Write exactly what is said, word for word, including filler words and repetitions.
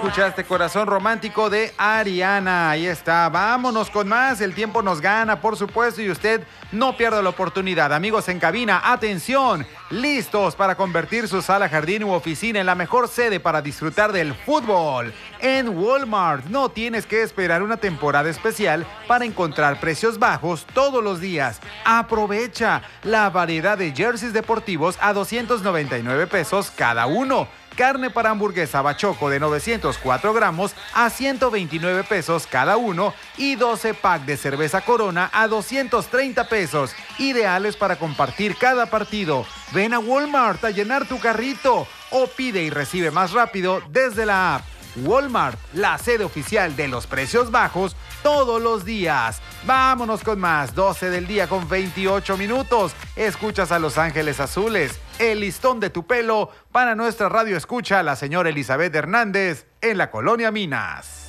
escuchaste Corazón Romántico de Ariana. Ahí está. Vámonos con más. El tiempo nos gana, por supuesto, y usted no pierda la oportunidad. Amigos en cabina, atención. Listos para convertir su sala, jardín u oficina en la mejor sede para disfrutar del fútbol. En Walmart no tienes que esperar una temporada especial para encontrar precios bajos todos los días. Aprovecha la variedad de jerseys deportivos a doscientos noventa y nueve pesos cada uno. Carne para hamburguesa Bachoco de novecientos cuatro gramos a ciento veintinueve pesos cada uno y doce pack de cerveza Corona a doscientos treinta pesos, ideales para compartir cada partido. Ven a Walmart a llenar tu carrito o pide y recibe más rápido desde la app. Walmart, la sede oficial de los precios bajos todos los días. Vámonos con más. doce del día con veintiocho minutos. Escuchas a Los Ángeles Azules, el listón de tu pelo, para nuestra radio escucha la señora Elizabeth Hernández en la Colonia Minas.